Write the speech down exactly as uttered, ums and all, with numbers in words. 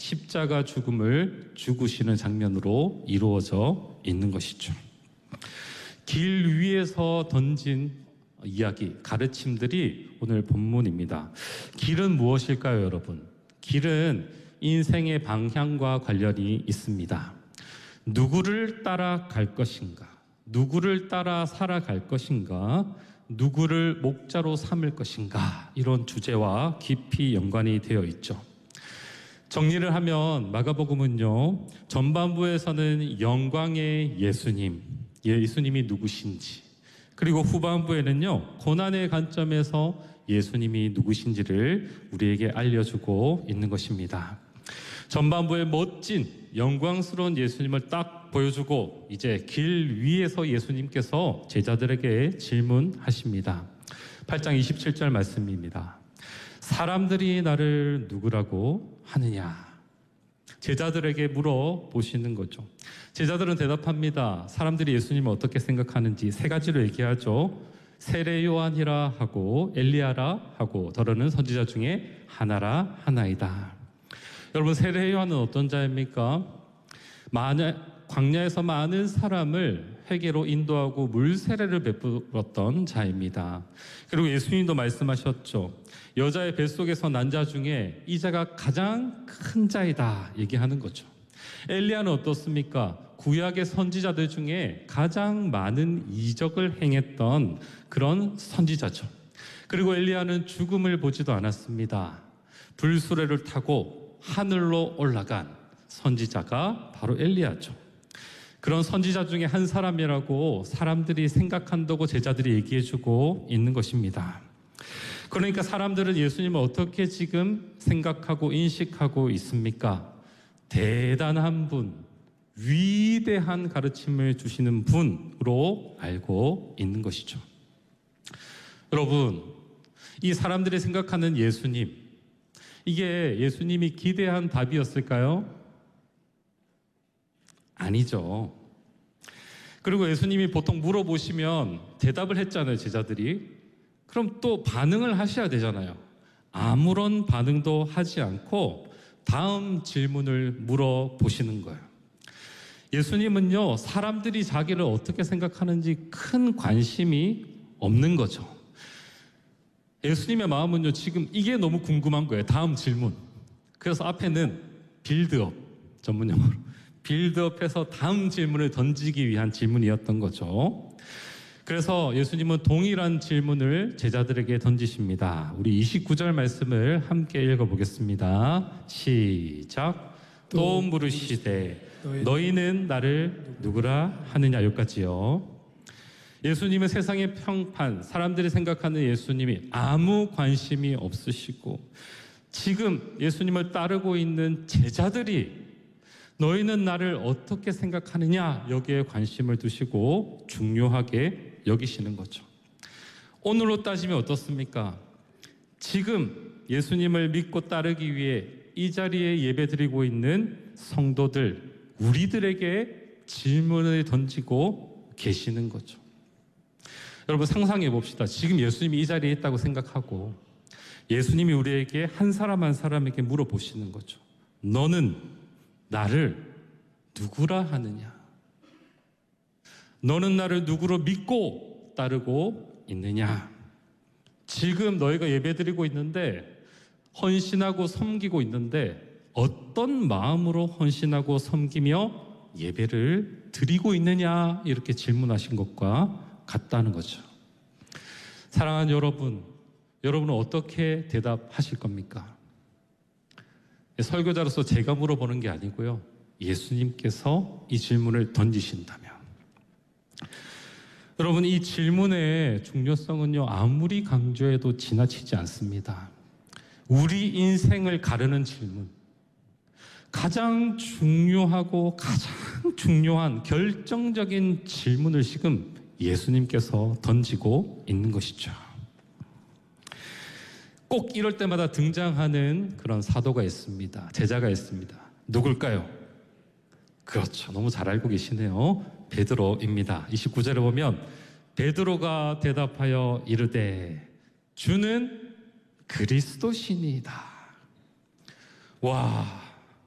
십자가 죽음을 죽으시는 장면으로 이루어져 있는 것이죠. 길 위에서 던진 이야기, 가르침들이 오늘 본문입니다. 길은 무엇일까요, 여러분? 길은 인생의 방향과 관련이 있습니다. 누구를 따라갈 것인가? 누구를 따라 살아갈 것인가? 누구를 목자로 삼을 것인가? 이런 주제와 깊이 연관이 되어 있죠. 정리를 하면 마가복음은요, 전반부에서는 영광의 예수님, 예수님이 누구신지, 그리고 후반부에는요, 고난의 관점에서 예수님이 누구신지를 우리에게 알려주고 있는 것입니다. 전반부에 멋진 영광스러운 예수님을 딱 보여주고 이제 길 위에서 예수님께서 제자들에게 질문하십니다. 팔 장 이십칠 절 말씀입니다. 사람들이 나를 누구라고 하느냐? 제자들에게 물어보시는 거죠. 제자들은 대답합니다. 사람들이 예수님을 어떻게 생각하는지 세 가지로 얘기하죠. 세례 요한이라 하고 엘리야라 하고 더러는 선지자 중에 하나라 하나이다. 여러분, 세례 요한은 어떤 자입니까? 만약 광야에서 많은 사람을 회개로 인도하고 물 세례를 베풀었던 자입니다. 그리고 예수님도 말씀하셨죠. 여자의 뱃속에서 난 자 중에 이 자가 가장 큰 자이다 얘기하는 거죠. 엘리야는 어떻습니까? 구약의 선지자들 중에 가장 많은 이적을 행했던 그런 선지자죠. 그리고 엘리야는 죽음을 보지도 않았습니다. 불수레를 타고 하늘로 올라간 선지자가 바로 엘리야죠. 그런 선지자 중에 한 사람이라고 사람들이 생각한다고 제자들이 얘기해주고 있는 것입니다. 그러니까 사람들은 예수님을 어떻게 지금 생각하고 인식하고 있습니까? 대단한 분, 위대한 가르침을 주시는 분으로 알고 있는 것이죠. 여러분, 이 사람들이 생각하는 예수님, 이게 예수님이 기대한 답이었을까요? 아니죠. 그리고 예수님이 보통 물어보시면 대답을 했잖아요, 제자들이. 그럼 또 반응을 하셔야 되잖아요. 아무런 반응도 하지 않고 다음 질문을 물어보시는 거예요. 예수님은요, 사람들이 자기를 어떻게 생각하는지 큰 관심이 없는 거죠. 예수님의 마음은요, 지금 이게 너무 궁금한 거예요. 다음 질문. 그래서 앞에는 빌드업, 전문 용어로 빌드업해서 다음 질문을 던지기 위한 질문이었던 거죠. 그래서 예수님은 동일한 질문을 제자들에게 던지십니다. 우리 이십구 절 말씀을 함께 읽어보겠습니다. 시작. 또 물으시되 너희는 나를 누구라 하느냐? 여기까지요. 예수님은 세상의 평판, 사람들이 생각하는 예수님이 아무 관심이 없으시고 지금 예수님을 따르고 있는 제자들이 너희는 나를 어떻게 생각하느냐? 여기에 관심을 두시고 중요하게 여기시는 거죠. 오늘로 따지면 어떻습니까? 지금 예수님을 믿고 따르기 위해 이 자리에 예배드리고 있는 성도들, 우리들에게 질문을 던지고 계시는 거죠. 여러분, 상상해 봅시다. 지금 예수님이 이 자리에 있다고 생각하고 예수님이 우리에게 한 사람 한 사람에게 물어보시는 거죠. 너는 나를 누구라 하느냐? 너는 나를 누구로 믿고 따르고 있느냐? 지금 너희가 예배드리고 있는데, 헌신하고 섬기고 있는데 어떤 마음으로 헌신하고 섬기며 예배를 드리고 있느냐? 이렇게 질문하신 것과 같다는 거죠. 사랑하는 여러분, 여러분은 어떻게 대답하실 겁니까? 설교자로서 제가 물어보는 게 아니고요, 예수님께서 이 질문을 던지신다면, 여러분, 이 질문의 중요성은요, 아무리 강조해도 지나치지 않습니다. 우리 인생을 가르는 질문, 가장 중요하고 가장 중요한 결정적인 질문을 지금 예수님께서 던지고 있는 것이죠. 꼭 이럴 때마다 등장하는 그런 사도가 있습니다. 제자가 있습니다. 누굴까요? 그렇죠. 너무 잘 알고 계시네요. 베드로입니다. 이십구 절에 보면 베드로가 대답하여 이르되 주는 그리스도시니이다. 와,